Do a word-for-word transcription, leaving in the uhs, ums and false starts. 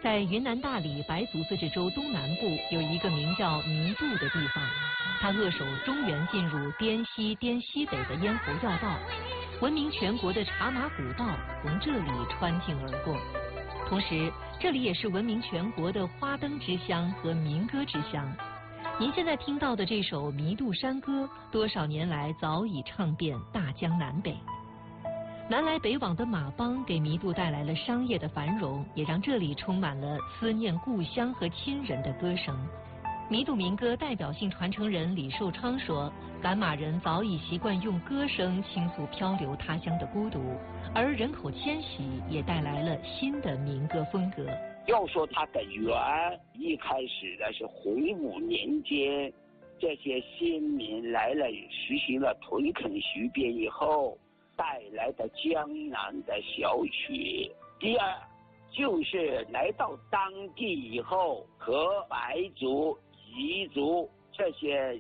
在云南大理白族自治州东南部有一个名叫弥渡的地方，它扼守中原进入滇西、滇西北的咽喉要道，闻名全国的茶马古道从这里穿境而过。同时，这里也是闻名全国的花灯之乡和民歌之乡。您现在听到的这首《弥渡山歌》，多少年来早已唱遍大江南北。南来北往的马帮给弥渡带来了商业的繁荣，也让这里充满了思念故乡和亲人的歌声。弥渡民歌代表性传承人李寿昌说，赶马人早已习惯用歌声倾诉漂流他乡的孤独，而人口迁徙也带来了新的民歌风格。 要说它的源，一开始的是洪武年间，这些先民来了，实行了屯垦徐编以后带来的江南的小曲。第二，就是来到当地以后，和白族、彝族这些